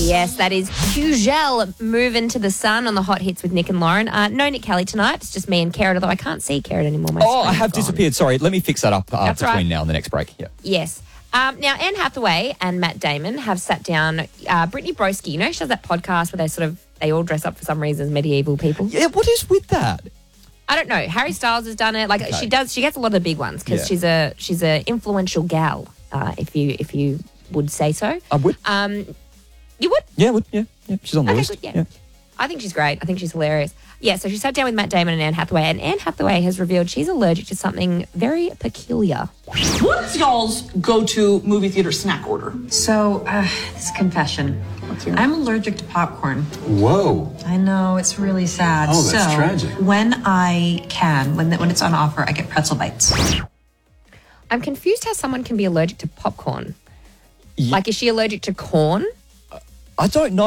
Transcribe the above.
Yes, that is Hugel moving to the sun on the hot hits with Nick and Lauren. No Nick Kelly tonight. It's just me and Carrot, although I can't see Carrot anymore. I have disappeared. Sorry, let me fix that up between right. now and the next break. Yeah. Yes. Now, Anne Hathaway and Matt Damon have sat down. Brittany Broski, she does that podcast where they all dress up for some reason as medieval people. Yeah, what is with that? I don't know. Harry Styles has done it. She does. She gets a lot of the big ones because she's a influential gal. If you would say so. I would. You would? Yeah, I would. Yeah. She's on the list. Good, yeah. I think she's great. I think she's hilarious. Yeah, so she sat down with Matt Damon and Anne Hathaway, and Anne Hathaway has revealed she's allergic to something very peculiar. What's y'all's go-to movie theater snack order? So, this confession. I'm allergic to popcorn. Whoa. I know, it's really sad. Oh, that's tragic. When it's on offer, I get pretzel bites. I'm confused how someone can be allergic to popcorn. Like, is she allergic to corn? I don't know.